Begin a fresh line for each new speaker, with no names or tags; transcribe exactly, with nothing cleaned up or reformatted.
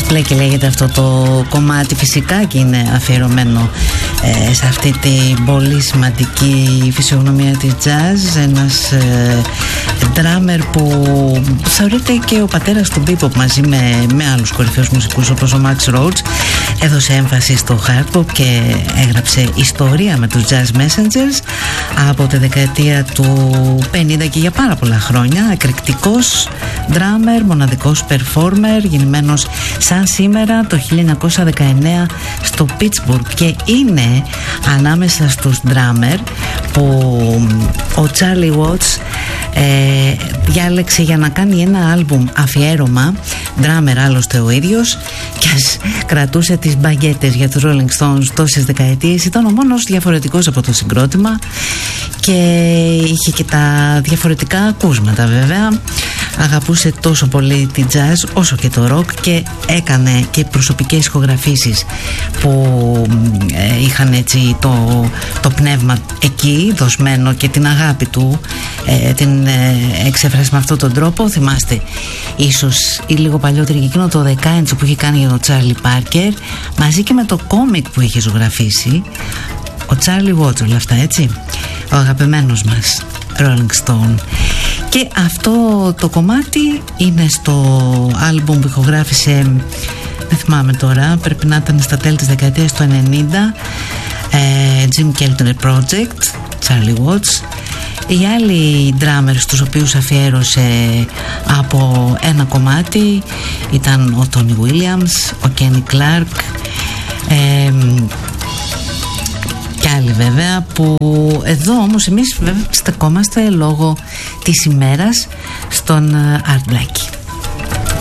Λέει και λέγεται αυτό το κομμάτι, φυσικά και είναι αφιερωμένο ε, σε αυτή την πολύ σημαντική φυσιογνωμία της jazz. Ένας ε, drummer που θεωρείται και ο πατέρας του bebop μαζί με, με άλλους κορυφαίους μουσικούς όπως ο Max Roach. Έδωσε έμφαση στο hard pop και έγραψε ιστορία με τους Jazz Messengers από τη δεκαετία του πενήντα και για πάρα πολλά χρόνια. Εκρηκτικός drummer, μοναδικός performer, γεννημένος σαν σήμερα το χίλια εννιακόσια δεκαεννέα στο Pittsburgh, και είναι ανάμεσα στους drummer που ο Charlie Watts ε, διάλεξε για να κάνει ένα άλμπουμ αφιέρωμα. Drummer άλλωστε ο ίδιος, και ας κρατούσε τις μπαγκέτες για τους Rolling Stones τόσες δεκαετίες. Ήταν ο μόνος διαφορετικός από το συγκρότημα και είχε και τα διαφορετικά ακούσματα βέβαια. Αγαπούσε τόσο πολύ την jazz όσο και το rock και έκανε και προσωπικές ηχογραφήσεις που ε, είχαν έτσι το, το πνεύμα εκεί δοσμένο και την αγάπη του ε, την ε, εξέφρασε με αυτόν τον τρόπο. Θυμάστε ίσως ή λίγο παλιότερη και εκείνο το δεκάιντσο που είχε κάνει για τον Charlie Parker, μαζί και με το κόμικ που είχε ζωγραφίσει ο Charlie Watts, όλα αυτά, έτσι, ο αγαπημένος μας Rolling Stone. Και αυτό το κομμάτι είναι στο άλμπουμ που ηχογράφησε, δεν θυμάμαι τώρα, πρέπει να ήταν στα τέλη της δεκαετίας του ενενήντα, ε, Jim Keltner Project, Charlie Watts. Οι άλλοι drummers στους οποίους αφιέρωσε από ένα κομμάτι ήταν ο Tony Williams, ο Kenny Clark, ε, και άλλοι βέβαια, που εδώ όμως εμείς βέβαια στεκόμαστε λόγω της ημέρας στον Art Blakey.